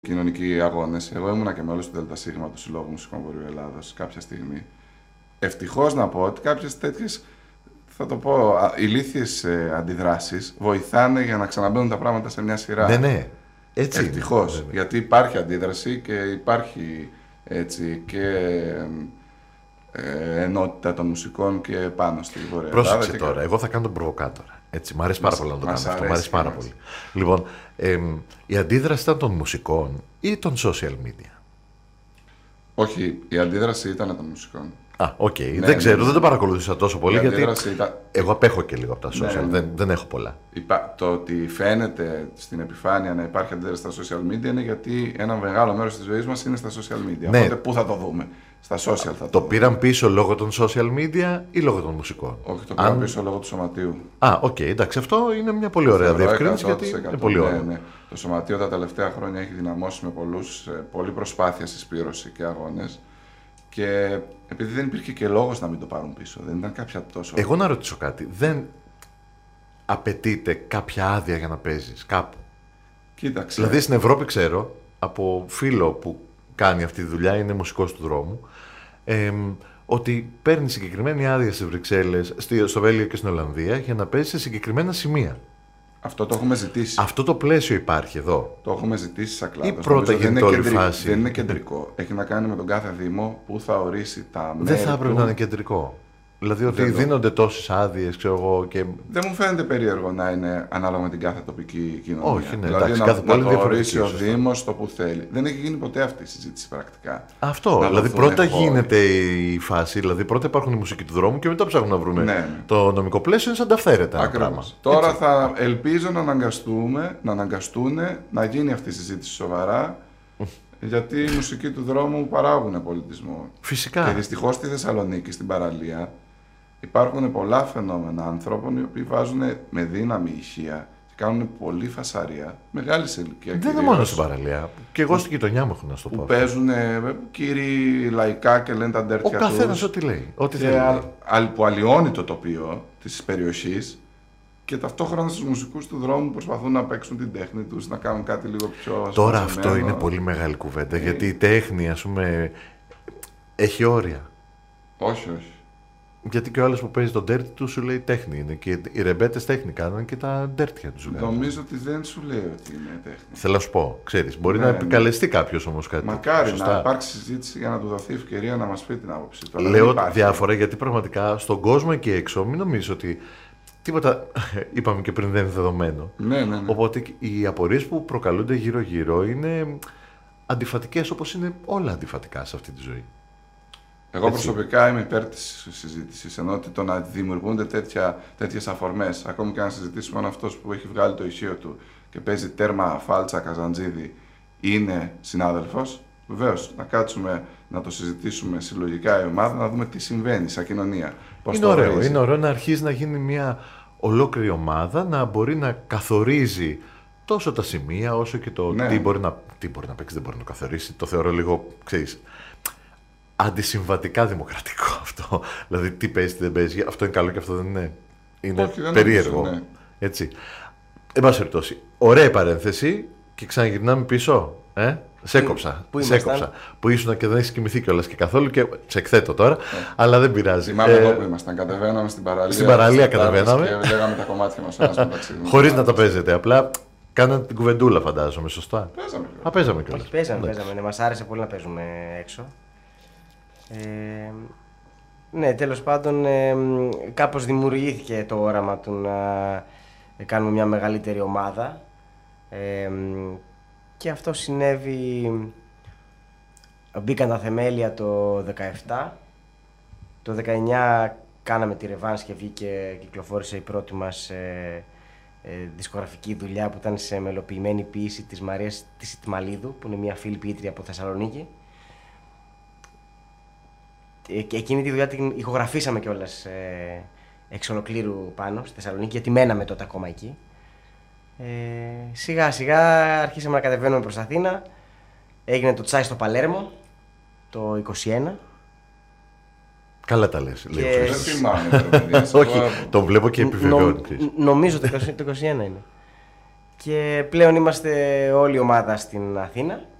κοινωνικοί αγώνες. Εγώ ήμουνα και μέλος του ΔΣ του Συλλόγου Μουσικών Βορείου Ελλάδος κάποια στιγμή. Ευτυχώς να πω ότι κάποιες τέτοιες, θα το πω, ηλίθιες αντιδράσεις βοηθάνε για να ξαναμπαίνουν τα πράγματα σε μια σειρά. Ναι, ναι. Έτσι. Ευτυχώς. Γιατί υπάρχει αντίδραση και υπάρχει έτσι και ενότητα των μουσικών και πάνω στη Βόρεια Ελλάδα. Πρόσεξε τώρα, εγώ θα κάνω τον προβοκάτορα. Έτσι, μ' αρέσει πάρα πολύ να το κάνω αυτό. Μ' αρέσει πάρα πολύ. Λοιπόν, η αντίδραση ήταν των μουσικών ή των social media? Όχι, η αντίδραση ήταν των μουσικών. Οκ. Δεν ξέρω, δεν το παρακολούθησα τόσο πολύ γιατί ήταν... εγώ απέχω και λίγο από τα social, δεν έχω πολλά. Το ότι φαίνεται στην επιφάνεια να υπάρχει αντίδραση στα social media είναι γιατί ένα μεγάλο μέρος της ζωής μας είναι στα social media. Ναι. Οπότε πού θα το δούμε? Στα social θα το δούμε. Πήραν πίσω λόγω των social media ή λόγω των μουσικών? Όχι, το πήραν πίσω λόγω του σωματείου. Οκ, εντάξει, αυτό είναι μια πολύ ωραία διευκρίνηση γιατί είναι πολύ ωραίο. Ναι. Το σωματείο τα τελευταία χρόνια έχει δυναμώσει με πολλή προσπάθεια συσπήρωση και αγώνες. Και επειδή δεν υπήρχε και λόγος να μην το πάρουν πίσω, δεν ήταν κάποια τόσο... Εγώ να ρωτήσω κάτι, δεν απαιτείται κάποια άδεια για να παίζεις κάπου? Κοίταξε. Δηλαδή στην Ευρώπη ξέρω, από φίλο που κάνει αυτή τη δουλειά, είναι μουσικός του δρόμου, ότι παίρνει συγκεκριμένη άδεια στις Βρυξέλλες, στο Βέλγιο και στην Ολλανδία για να παίζει σε συγκεκριμένα σημεία. Αυτό το έχουμε ζητήσει. Αυτό το πλαίσιο υπάρχει εδώ. Το έχουμε ζητήσει σαν κλάδος. Ή πρώτα γίνεται όλη η φάση? Δεν είναι κεντρικό. Έχει να κάνει με τον κάθε Δήμο που θα ορίσει τα μέρη. Δεν θα έπρεπε να είναι κεντρικό? Δηλαδή ότι δίνονται τόσες άδειες, ξέρω εγώ. Και... Δεν μου φαίνεται περίεργο να είναι ανάλογα με την κάθε τοπική κοινωνία. Όχι, ναι, δηλαδή εντάξει, να το ορίσει ο Δήμος το που θέλει. Δεν έχει γίνει ποτέ αυτή η συζήτηση πρακτικά. Αυτό. Δηλαδή πρώτα γίνεται η φάση, δηλαδή πρώτα υπάρχουν οι μουσικοί του δρόμου και μετά ψάχνουν να βρουν το νομικό πλαίσιο, είναι σαν τα αυθαίρετα. Ακριβώς. Τώρα έτσι. Θα ελπίζω να αναγκαστούν να γίνει αυτή η συζήτηση σοβαρά. Γιατί οι μουσικοί του δρόμου παράγουν πολιτισμό. Φυσικά. Και δυστυχώς στη Θεσσαλονίκη, στην παραλία, υπάρχουν πολλά φαινόμενα ανθρώπων οι οποίοι βάζουν με δύναμη ηχεία και κάνουν πολύ φασαρία. Μεγάλη ηλικία. Δεν είναι μόνο στην παραλία. Και εγώ στην γειτονιά μου έχω να σου το πω. Που παίζουν κύριοι λαϊκά και λένε τα ντέρτια τους. Ο καθένας ό,τι λέει. Που αλλοιώνει το τοπίο της περιοχής. Και ταυτόχρονα στους μουσικούς του δρόμου προσπαθούν να παίξουν την τέχνη τους, να κάνουν κάτι λίγο πιο Τώρα αυτό είναι πολύ μεγάλη κουβέντα, γιατί η τέχνη, ας πούμε, έχει όρια. Όχι. Γιατί και ο άλλος που παίζει τον ντέρτι του σου λέει τέχνη είναι. Και οι ρεμπέτες τέχνη κάνουν και τα ντέρτια τους. Νομίζω ότι δεν σου λέει ότι είναι τέχνη. Θέλω να σου πω, ξέρεις, μπορεί να επικαλεστεί κάποιος όμως κάτι. Μακάρι να υπάρξει συζήτηση για να του δοθεί ευκαιρία να μας πει την άποψη του. Λέω διάφορα γιατί πραγματικά στον κόσμο εκεί έξω μην νομίζεις ότι. Τίποτα, είπαμε και πριν, δεν είναι δεδομένο. Ναι. Οπότε οι απορίες που προκαλούνται γύρω-γύρω είναι αντιφατικές, όπως είναι όλα αντιφατικά σε αυτή τη ζωή. Εγώ προσωπικά είμαι υπέρ της συζήτησης, ενώ ότι το να δημιουργούνται τέτοιες αφορμές, ακόμη και να συζητήσουμε αν αυτός που έχει βγάλει το ηχείο του και παίζει τέρμα Φάλτσα Καζαντζίδη είναι συνάδελφος, βεβαίως να κάτσουμε να το συζητήσουμε συλλογικά η ομάδα, να δούμε τι συμβαίνει σαν κοινωνία. Είναι ωραίο να αρχίζει να γίνει μια ολόκληρη ομάδα, να μπορεί να καθορίζει τόσο τα σημεία όσο και το τι μπορεί να παίξει, δεν μπορεί να το καθορίσει. Το θεωρώ λίγο, ξέρεις, αντισυμβατικά δημοκρατικό αυτό. Δηλαδή τι παίζει, τι δεν παίζει, αυτό είναι καλό και αυτό δεν είναι. Είναι περίεργο. Ναι. Έτσι. Εν πάση περιπτώσει, ωραία παρένθεση και ξαναγυρνάμε πίσω. Σε έκοψα. Που ήσουν και δεν έχει κοιμηθεί κιόλας και καθόλου και σε εκθέτω τώρα, αλλά δεν πειράζει. Θυμάμαι εδώ που ήμασταν. Κατεβαίναμε στην παραλία. Στην παραλία κατεβαίναμε. Και λέγαμε τα κομμάτια μας ένας μεταξύ. Χωρίς να τα παίζετε. Απλά κάνατε την κουβεντούλα, φαντάζομαι, σωστά. Παίζαμε κιόλας. Παίζαμε. Ναι, μας άρεσε πολύ να παίζουμε έξω. Ναι, τέλος πάντων, κάπως δημιουργήθηκε το όραμα του να κάνουμε μια μεγαλύτερη ομάδα. Και αυτό συνέβη, μπήκαν τα θεμέλια το 17, το 19 κάναμε τη ρεβάνς και κυκλοφόρησε η πρώτη μας δισκογραφική δουλειά που ήταν σε μελοποιημένη ποίηση της Μαρίας της Ιτμαλίδου, που είναι μια φίλη ποιήτρια από Θεσσαλονίκη. Και εκείνη τη δουλειά την ηχογραφήσαμε κιόλας εξ ολοκλήρου πάνω στη Θεσσαλονίκη, γιατί μέναμε τότε ακόμα εκεί. Σιγά σιγά αρχίσαμε να κατεβαίνουμε προς Αθήνα. Έγινε το τσάι στο Παλέρμο το 21. Καλά τα λες. Δεν θυμάμαι. Όχι, τον βλέπω και επιβεβαιώνει. Νομίζω το 21 είναι. Και πλέον είμαστε όλη η ομάδα στην Αθήνα.